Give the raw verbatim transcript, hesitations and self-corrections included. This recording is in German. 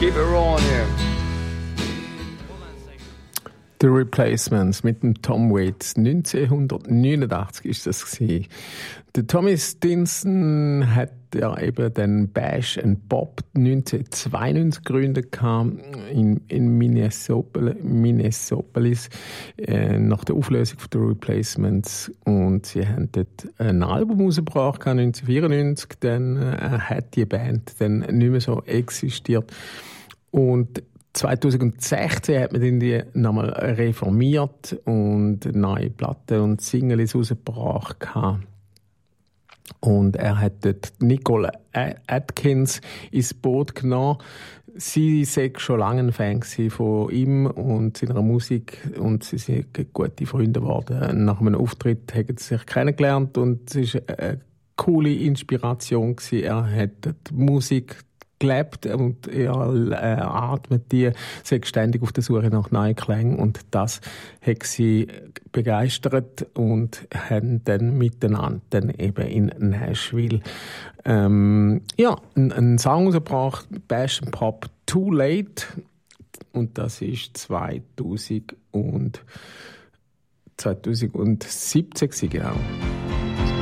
Keep it rolling here. The Replacements mit dem Tom Waits. neunzehnhundertneunundachtzig ist das gewesen. Der Tommy Stinson hat ja eben den Bash and Bob neunzehnhundertzweiundneunzig gegründet in, in Minneapolis, Minneapolis äh, nach der Auflösung von The Replacements, und sie haben dort ein Album rausgebracht neunzehnhundertvierundneunzig. Dann äh, hat die Band dann nicht mehr so existiert, und zweitausendsechzehn hat man die nochmal reformiert und neue Platten und Singles rausgebracht. Und er hat dort Nicole Atkins ins Boot genommen. Sie sei schon lange ein Fan von ihm und seiner Musik, und sie sind gute Freunde geworden. Nach einem Auftritt haben sie sich kennengelernt, und es war eine coole Inspiration gewesen. Er hat die Musik gelebt und er äh, atmet die, sie ist ständig auf der Suche nach neuen Klängen, und das hat sie begeistert, und haben dann miteinander dann eben in Nashville ähm, ja, einen Song rausgebracht, Bash and Pop Too Late, und das ist zweitausend und zweitausendsiebzehn, genau.